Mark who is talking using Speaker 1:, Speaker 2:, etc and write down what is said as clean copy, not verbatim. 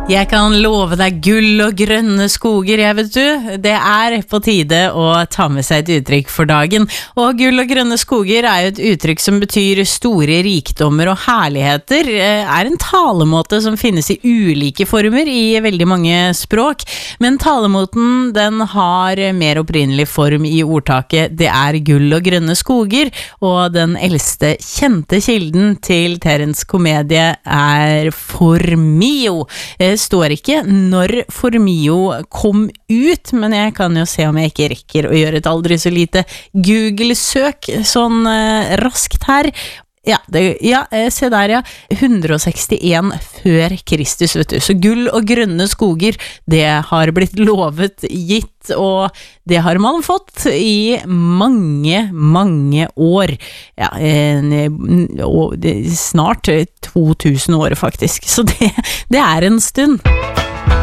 Speaker 1: Jeg kan love deg gull og grønne skoger, jeg vet du. Det på tide å ta med seg et uttrykk for dagen. Og gull og grønne skoger jo et uttrykk som betyr store rikdommer og herligheter. En talemåte som finnes i ulike former i veldig mange språk. Men talemåten den har mer opprinnelig form i ordtaket «Det gull og grønne skoger», og den eldste kjente kilden til Terence komedie Formio. Står ikke når Formio kom ut, men jeg kan jo se om jeg ikke rekker å gjøre et aldri så lite Google-søk sånn raskt her. Se der 161 før Kristus, vet du. Så gull og grønne skoger, det har blitt lovet, gitt, og det har man fått i mange, mange år. Snart 2000 år faktisk, så det en stund.